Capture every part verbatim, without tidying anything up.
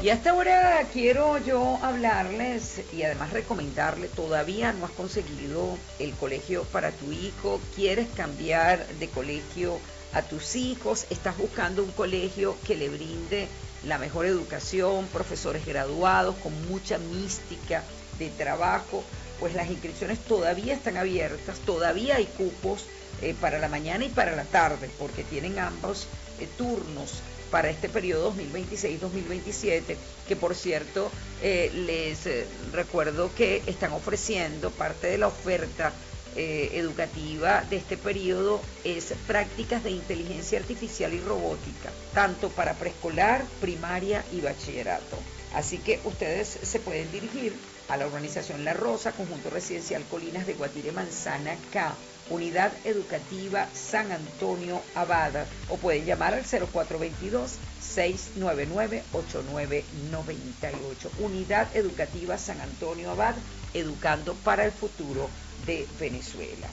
Y hasta ahora quiero yo hablarles y además recomendarle, todavía no has conseguido el colegio para tu hijo, quieres cambiar de colegio a tus hijos, estás buscando un colegio que le brinde la mejor educación, profesores graduados con mucha mística de trabajo, pues las inscripciones todavía están abiertas, todavía hay cupos eh, para la mañana y para la tarde, porque tienen ambos eh, turnos para este periodo dos mil veintiséis dos mil veintisiete, que por cierto eh, les eh, recuerdo que están ofreciendo parte de la oferta eh, educativa de este periodo es prácticas de inteligencia artificial y robótica, tanto para preescolar, primaria y bachillerato. Así que ustedes se pueden dirigir a la urbanización La Rosa, conjunto residencial Colinas de Guatire Manzana K, Unidad Educativa San Antonio Abad, o pueden llamar al cero cuatro dos dos, seis nueve nueve, ocho nueve nueve ocho. Unidad Educativa San Antonio Abad, educando para el futuro de Venezuela.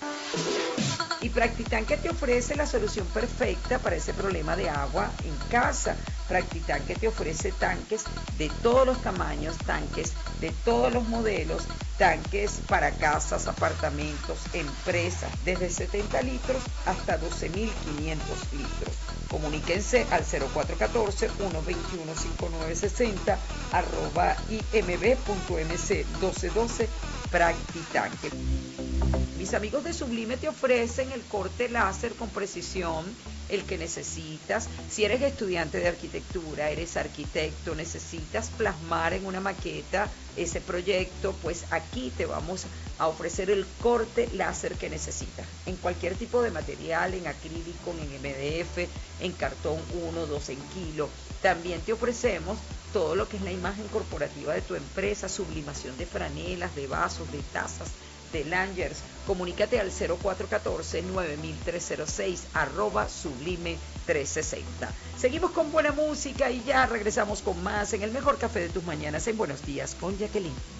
Y Practitanque te ofrece la solución perfecta para ese problema de agua en casa. Practitanque te ofrece tanques de todos los tamaños, tanques de todos los modelos, tanques para casas, apartamentos, empresas, desde setenta litros hasta doce mil quinientos litros. Comuníquense al cero cuatro uno cuatro, uno dos uno, cinco nueve seis cero, arroba imb.mc doce doce, Practitanque. Mis amigos de Sublime te ofrecen el corte láser con precisión, el que necesitas. Si eres estudiante de arquitectura, eres arquitecto, necesitas plasmar en una maqueta ese proyecto, pues aquí te vamos a ofrecer el corte láser que necesitas. En cualquier tipo de material, en acrílico, en M D F, en cartón uno, dos en kilo. También te ofrecemos todo lo que es la imagen corporativa de tu empresa, sublimación de franelas, de vasos, de tazas, de Langers. Comunícate al cero cuatro uno cuatro, nueve tres cero seis, arroba sublime trescientos sesenta. Seguimos con buena música y ya regresamos con más en el mejor café de tus mañanas en Buenos Días con Jacqueline.